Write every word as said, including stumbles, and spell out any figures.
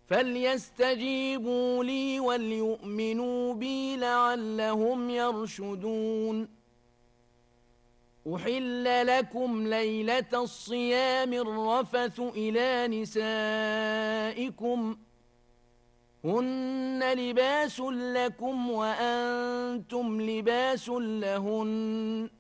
فليستجيبوا لي وليؤمنوا بي لعلهم يرشدون. أحل لكم ليلة الصيام الرفث إلى نسائكم هن لباس لكم وأنتم لباس لهن